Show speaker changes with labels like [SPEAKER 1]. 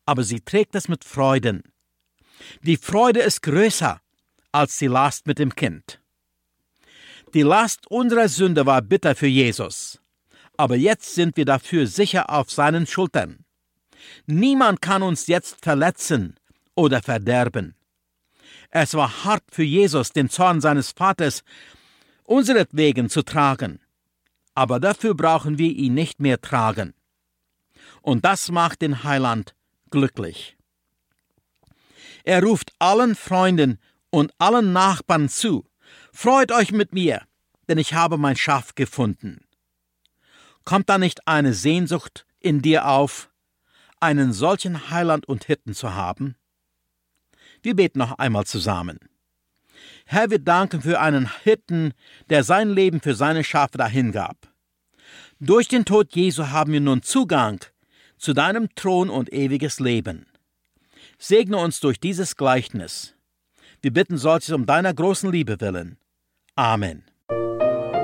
[SPEAKER 1] aber sie trägt es mit Freuden. Die Freude ist größer als die Last mit dem Kind. Die Last unserer Sünde war bitter für Jesus, aber jetzt sind wir dafür sicher auf seinen Schultern. Niemand kann uns jetzt verletzen oder verderben. Es war hart für Jesus, den Zorn seines Vaters unseretwegen zu tragen, aber dafür brauchen wir ihn nicht mehr tragen. Und das macht den Heiland glücklich. Er ruft allen Freunden und allen Nachbarn zu: Freut euch mit mir, denn ich habe mein Schaf gefunden. Kommt da nicht eine Sehnsucht in dir auf, einen solchen Heiland und Hirten zu haben? Wir beten noch einmal zusammen. Herr, wir danken für einen Hirten, der sein Leben für seine Schafe dahingab. Durch den Tod Jesu haben wir nun Zugang zu deinem Thron und ewiges Leben. Segne uns durch dieses Gleichnis. Wir bitten solches um deiner großen Liebe willen. Amen.